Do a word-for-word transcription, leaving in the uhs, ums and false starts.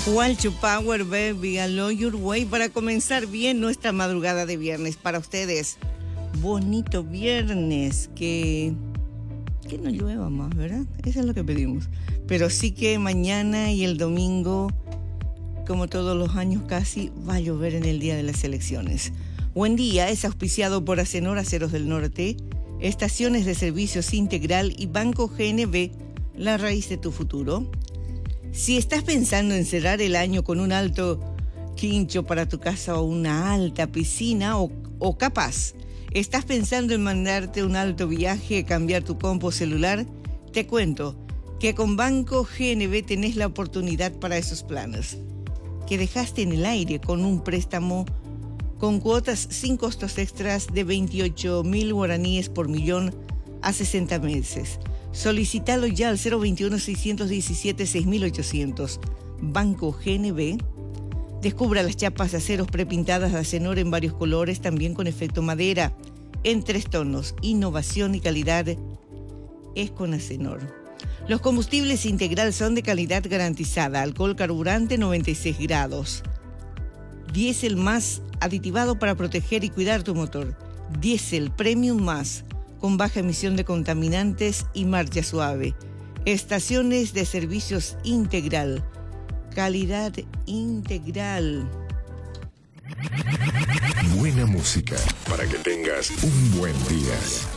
Walcho Power, baby, along your way, para comenzar bien nuestra madrugada de viernes. Para ustedes, bonito viernes, que, que no llueva más, ¿verdad? Eso es lo que pedimos. Pero sí que mañana y el domingo, como todos los años casi, va a llover en el día de las elecciones. Buen día es auspiciado por Acenor Aceros del Norte, Estaciones de Servicios Integral y Banco G N B, la raíz de tu futuro. Si estás pensando en cerrar el año con un alto quincho para tu casa o una alta piscina, o, o capaz estás pensando en mandarte un alto viaje, cambiar tu compo celular, te cuento que con Banco G N B tenés la oportunidad para esos planes que dejaste en el aire con un préstamo con cuotas sin costos extras de veintiocho mil guaraníes por millón a sesenta meses. Solicítalo ya al cero veintiuno, seiscientos diecisiete, seis mil ochocientos. Banco G N B. Descubra las chapas de aceros prepintadas de Acenor en varios colores, también con efecto madera, en tres tonos. Innovación y calidad es con Acenor. Los combustibles Integral son de calidad garantizada. Alcohol carburante noventa y seis grados. Diésel más aditivado para proteger y cuidar tu motor. Diésel Premium más, con baja emisión de contaminantes y marcha suave. Estaciones de servicios Integral. Calidad integral. Buena música para que tengas un buen día.